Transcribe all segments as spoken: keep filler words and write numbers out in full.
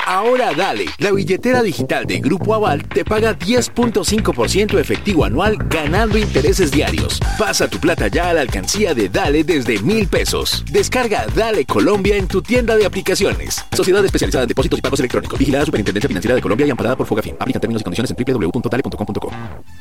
Ahora Dale, la billetera digital de Grupo Aval, te paga diez punto cinco por ciento efectivo anual ganando intereses diarios. Pasa tu plata ya a la alcancía de Dale desde mil pesos. Descarga Dale Colombia en tu tienda de aplicaciones. Sociedad especializada en depósitos y pagos electrónicos. Vigilada Superintendencia Financiera de Colombia y amparada por Fogafín. Aplica términos y condiciones en doble u doble u doble u punto dale punto com punto co.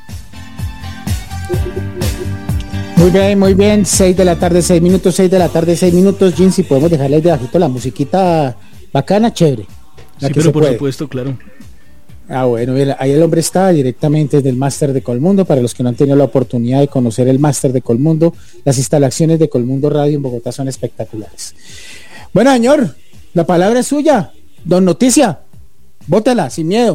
Muy bien, muy bien. seis de la tarde, seis minutos, seis de la tarde, seis minutos. Jim, si podemos dejarle ahí debajito la musiquita bacana, chévere. Sí, pero por puede. supuesto, claro. Ah, bueno, ahí el hombre está directamente desde el Máster de Colmundo. Para los que no han tenido la oportunidad de conocer el Máster de Colmundo, las instalaciones de Colmundo Radio en Bogotá son espectaculares. Bueno, señor, la palabra es suya. Don Noticia, bótela, sin miedo.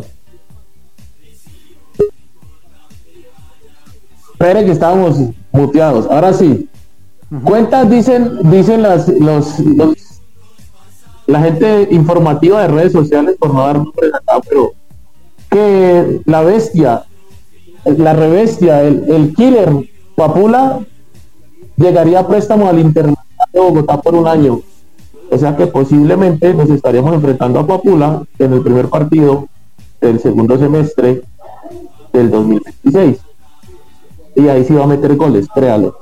Espere que estábamos muteados. Ahora sí. Uh-huh. Cuentas dicen, dicen las, los, los la gente informativa de redes sociales, por no dar nombres acá, pero que la bestia, la rebestia, el, el killer Papula llegaría a préstamo al Internacional de Bogotá por un año. O sea que posiblemente nos estaríamos enfrentando a Papula en el primer partido del segundo semestre del dos mil veintiséis. Y ahí sí va a meter goles, créalo.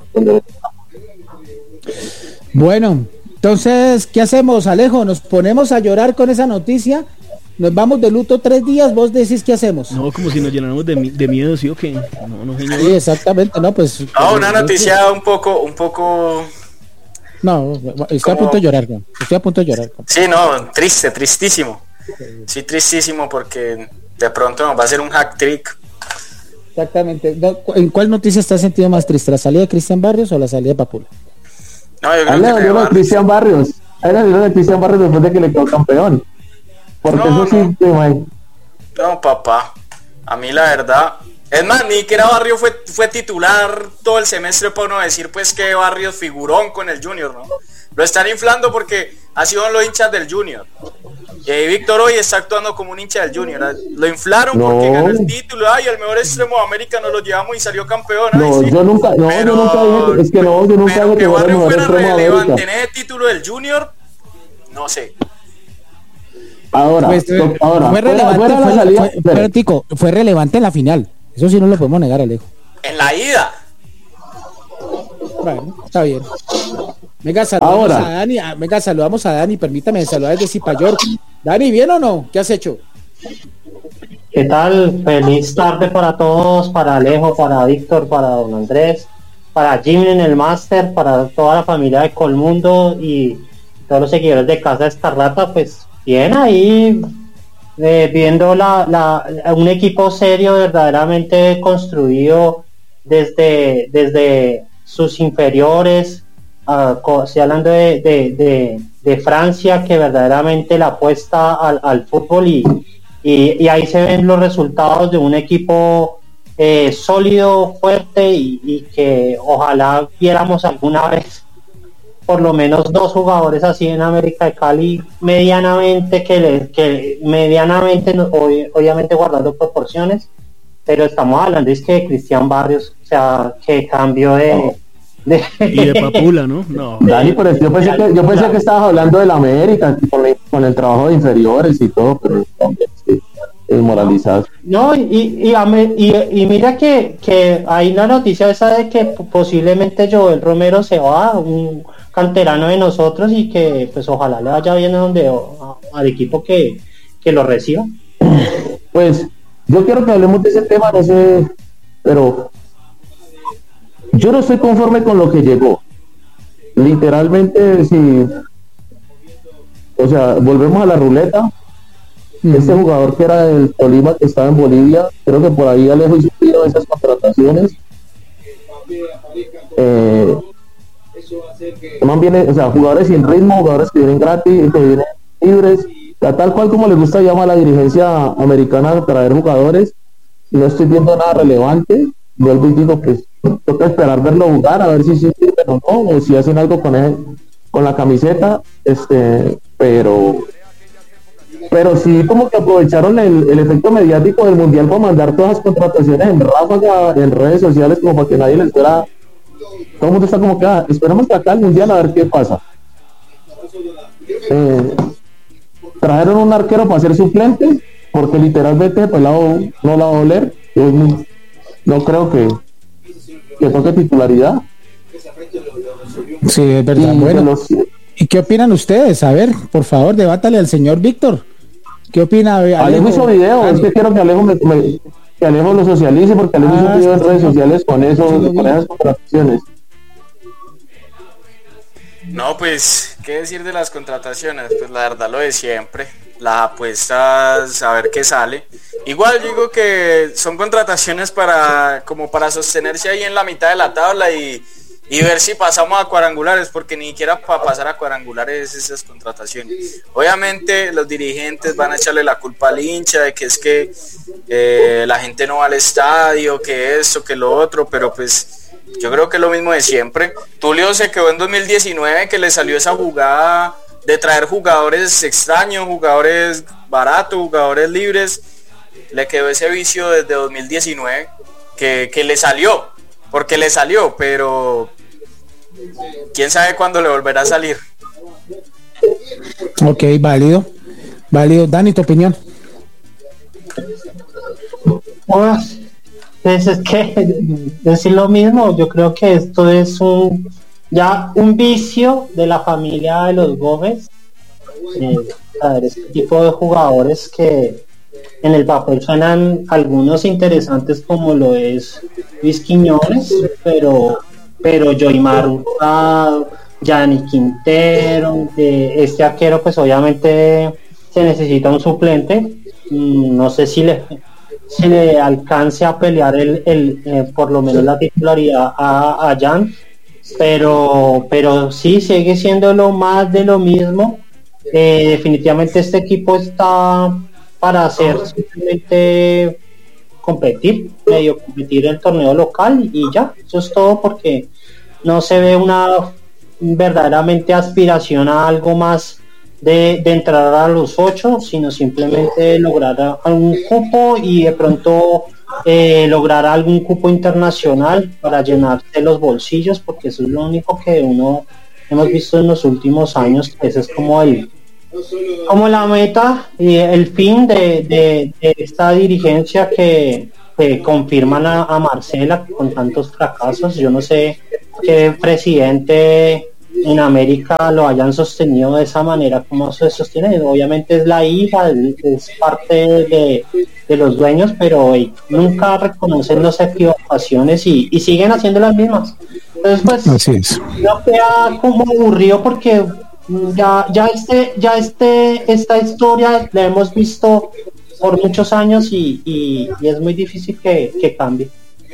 Bueno, entonces, ¿qué hacemos, Alejo? ¿Nos ponemos a llorar con esa noticia? ¿Nos vamos de luto tres días? ¿Vos decís qué hacemos? No, como si nos llenáramos de, de miedo, ¿sí o qué? No, no, señor. Sí, exactamente, no, pues... No, una noticia un poco, un poco... No, estoy como... a punto de llorar, ¿no? Estoy a punto de llorar. Sí, no, triste, tristísimo. Sí, tristísimo porque de pronto nos va a hacer un hack trick. Exactamente. ¿En cuál noticia estás sentido más triste? ¿La salida de Cristian Barrios o la salida de Papula? No, yo creo que le dolió a Cristian Barrios. A él le dolió a Cristian Barrios después de que le quedó campeón. Porque no, eso sí, no. no, papá. A mí la verdad. Es más, ni que era Barrios fue, fue titular todo el semestre para uno decir pues que Barrios figurón con el Junior, ¿no? Lo están inflando porque ha sido los hinchas del Junior. Y ahí Víctor hoy está actuando como un hincha del Junior. Lo inflaron no. porque ganó el título. Ay, el mejor extremo de América nos lo llevamos y salió campeón. Ay, no, sí. yo nunca, no, pero, yo nunca dije, es que no, yo nunca dije que Barrio fuera relevante en ese título del Junior, no sé. Ahora, pues, to, ahora fue relevante, fuera, fuera fue, salida, fue, fue, tico, fue relevante en la final. Eso sí no lo podemos negar, Alejo. En la ida. Bueno, está bien. Venga, saludamos Ahora. a Dani. Venga, saludamos a Dani. Permítame saludar desde Zipayor. Dani, ¿bien o no? ¿Qué has hecho? ¿Qué tal? Feliz tarde para todos, para Alejo, para Víctor, para don Andrés, para Jimmy en el máster, para toda la familia de Colmundo y todos los seguidores de Casa Escarlata. Pues bien ahí, eh, viendo la, la, un equipo serio, verdaderamente construido desde, desde sus inferiores. Uh, si hablando de, de, de, de Francia, que verdaderamente la apuesta al, al fútbol y, y, y ahí se ven los resultados de un equipo eh, sólido, fuerte y, y que ojalá viéramos alguna vez por lo menos dos jugadores así en América de Cali medianamente que, le, que medianamente ob, obviamente guardando proporciones, pero estamos hablando es que de Cristian Barrios, o sea, que cambio de oh. De... y de Papula, ¿no? No. Dani, pero yo pensé que, yo pensé que estabas hablando de la América con el, con el trabajo de inferiores y todo, pero también sí, es moralizado. No, y, y, y, y mira que, que hay la noticia esa de que posiblemente Joel Romero se va, un canterano de nosotros, y que pues ojalá le vaya bien a donde a, al equipo que, que lo reciba. Pues yo quiero que hablemos de ese tema, no sé, pero yo no estoy conforme con lo que llegó. Literalmente, si, o sea, volvemos a la ruleta. Uh-huh. Este jugador que era del Tolima, que estaba en Bolivia, creo que por ahí Alejo hizo de esas contrataciones. Eh, man viene, o sea, jugadores sin ritmo, jugadores que vienen gratis, que vienen libres, tal cual como le gusta llamar a la dirigencia americana traer jugadores. Y no estoy viendo nada relevante. Vuelvo y digo, pues toca esperar verlo jugar, a ver si sí sirven o no, o si hacen algo con él, con la camiseta, este, pero pero sí como que aprovecharon el, el efecto mediático del mundial para mandar todas las contrataciones en ráfaga en redes sociales, como para que nadie les fuera, todo el mundo está como que ah, esperamos que acá el mundial a ver qué pasa. Eh, trajeron un arquero para ser suplente, porque literalmente pelado no la va a oler. Yo no, no creo que, que toque titularidad. Sí, es verdad. Y bueno, los, ¿y qué opinan ustedes? A ver, por favor, debátale al señor Víctor. ¿Qué opina Alejo? Alejo hizo video, ah, es que quiero que Alejo me, me, que Alejo lo socialice, porque Alejo ah, hizo un video en redes sociales con eso, sí, con esas contrataciones. No, pues, ¿qué decir de las contrataciones? Pues la verdad lo de siempre, las apuestas, a ver qué sale. Igual digo que son contrataciones para, como para sostenerse ahí en la mitad de la tabla y, y ver si pasamos a cuadrangulares, porque ni siquiera para pasar a cuadrangulares esas contrataciones. Obviamente los dirigentes van a echarle la culpa al hincha de que es que eh, la gente no va al estadio, que esto, que lo otro, pero pues yo creo que es lo mismo de siempre. Tulio se quedó en dos mil diecinueve, que le salió esa jugada de traer jugadores extraños, jugadores baratos, jugadores libres. Le quedó ese vicio desde dos mil diecinueve que, que le salió, porque le salió, pero quién sabe cuándo le volverá a salir. Ok, válido, válido. Dani, tu opinión. Pues, pues es que decir lo mismo, yo creo que esto es un ya un vicio de la familia de los Gómez, eh, a ver, este tipo de jugadores que en el papel suenan algunos interesantes, como lo es Luis Quiñones, pero pero Joymar Hurtado, Gianni Quintero, eh, este arquero pues obviamente se necesita un suplente, mm, no sé si le si le alcance a pelear el, el eh, por lo menos la titularidad a, a Jan, pero pero sí sigue siendo lo más de lo mismo. Eh, definitivamente este equipo está para hacer simplemente competir, medio competir en el torneo local y ya, eso es todo, porque no se ve una verdaderamente aspiración a algo más de, de entrar a los ocho, sino simplemente lograr algún cupo y de pronto eh, lograr algún cupo internacional para llenarse los bolsillos, porque eso es lo único que uno hemos visto en los últimos años, que ese es como el como la meta y el fin de, de, de esta dirigencia que, que confirman a, a Marcela con tantos fracasos. Yo no sé qué presidente en América lo hayan sostenido de esa manera como se sostiene. Obviamente es la hija, es parte de, de los dueños, pero hey, nunca reconocen las equivocaciones y, y siguen haciendo las mismas. Entonces pues así es. No queda como aburrido, porque ya ya este ya este esta historia la hemos visto por muchos años y, y, y es muy difícil que, que cambie.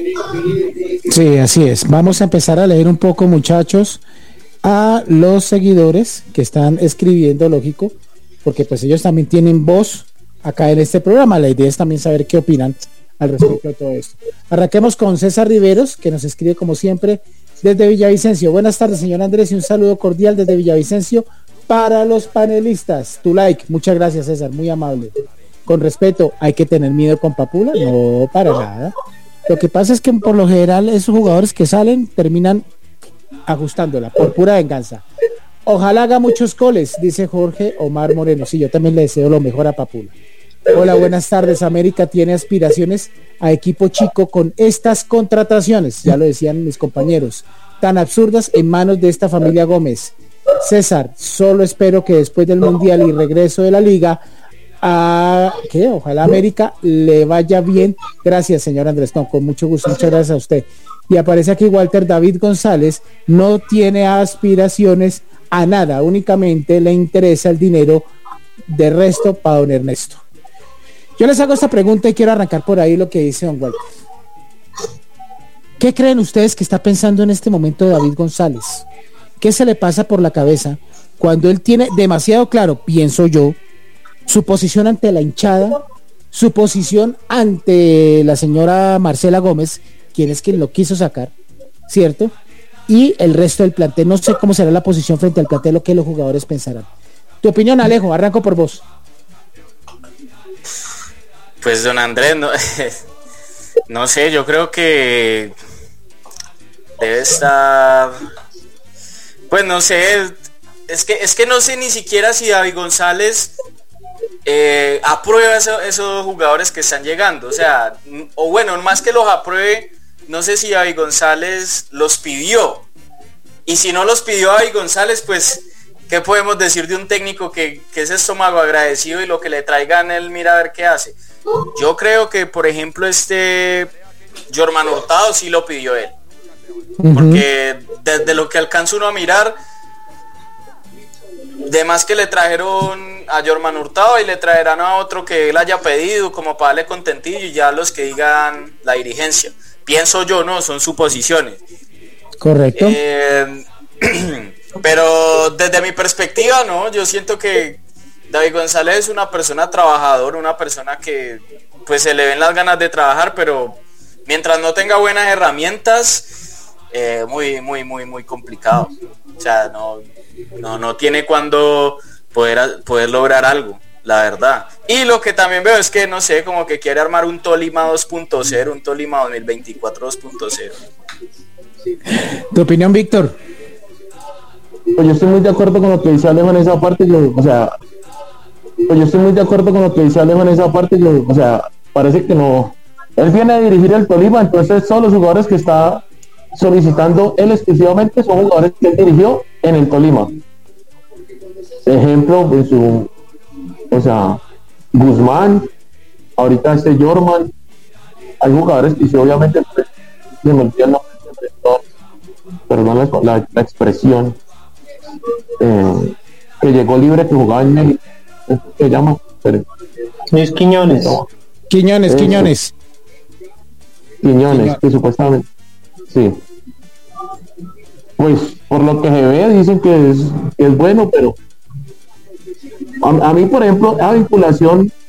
Sí, así es. Vamos a empezar a leer un poco, muchachos, a los seguidores que están escribiendo, lógico, porque pues ellos también tienen voz acá en este programa. La idea es también saber qué opinan al respecto de todo esto. Arranquemos con César Riveros, que nos escribe como siempre desde Villavicencio. Buenas tardes, señor Andrés, y un saludo cordial desde Villavicencio para los panelistas. Tu like, muchas gracias, César, muy amable. Con respeto, ¿hay que tener miedo con Papula? No, para nada. Lo que pasa es que por lo general esos jugadores que salen terminan ajustándola por pura venganza. Ojalá haga muchos goles, dice Jorge Omar Moreno. Sí, yo también le deseo lo mejor a Papula. Hola, buenas tardes. América tiene aspiraciones a equipo chico con estas contrataciones, ya lo decían mis compañeros, tan absurdas en manos de esta familia Gómez. César, solo espero que después del Mundial y regreso de la Liga, a que ojalá América le vaya bien. Gracias, señor Andrés. No, con mucho gusto, muchas gracias a usted. Y aparece aquí Walter David González, no tiene aspiraciones a nada, únicamente le interesa el dinero, de resto para don Ernesto. Yo les hago esta pregunta y quiero arrancar por ahí lo que dice don Walter. ¿Qué creen ustedes que está pensando en este momento David González? ¿Qué se le pasa por la cabeza cuando él tiene demasiado claro, pienso yo, su posición ante la hinchada, su posición ante la señora Marcela Gómez, quien es quien lo quiso sacar, ¿cierto? Y el resto del plantel? No sé cómo será la posición frente al plantel, lo que los jugadores pensarán. Tu opinión, Alejo, arranco por vos. Pues don Andrés, no, no sé, yo creo que debe estar, pues no sé, es que es que no sé ni siquiera si David González eh, aprueba eso, esos jugadores que están llegando, o sea, o bueno, más que los apruebe, no sé si David González los pidió, y si no los pidió David González, pues ¿qué podemos decir de un técnico que, que es estómago agradecido y lo que le traigan él mira a ver qué hace? Yo creo que, por ejemplo, este Jorman Hurtado sí lo pidió él. Uh-huh. Porque desde lo que alcanza uno a mirar, de más que le trajeron a Jorman Hurtado y le traerán a otro que él haya pedido como para darle contentillo y ya los que digan la dirigencia. Pienso yo, no, son suposiciones. Correcto. Eh, pero desde mi perspectiva, no, yo siento que David González es una persona trabajadora, una persona que pues se le ven las ganas de trabajar, pero mientras no tenga buenas herramientas, eh, muy, muy, muy, muy complicado. O sea, no, no, no tiene cuándo poder, poder lograr algo, la verdad. Y lo que también veo es que, no sé, como que quiere armar un Tolima dos punto cero, un Tolima dos mil veinticuatro dos punto cero. ¿Tu opinión, Víctor? Pues yo estoy muy de acuerdo con lo que dice Alejo en esa parte, yo, o sea, pues yo estoy muy de acuerdo con lo que dice Alejo en esa parte, yo, o sea, parece que no, él viene a dirigir el Tolima, entonces todos los jugadores que está solicitando él exclusivamente son jugadores que él dirigió en el Tolima. Ejemplo, pues su, o sea, Guzmán, ahorita este Jorman, hay jugadores que sí, obviamente, pues, se me olvidó el nombre, perdón la, la, la expresión, eh, que llegó libre, que jugaba en México, ¿cómo se llama? Pero, Luis Quiñones. No. Quiñones, Eso. Quiñones. Quiñones, Quiñones. que supuestamente, sí. Pues por lo que se ve dicen que es, que es bueno, pero a, a mí, por ejemplo, esa vinculación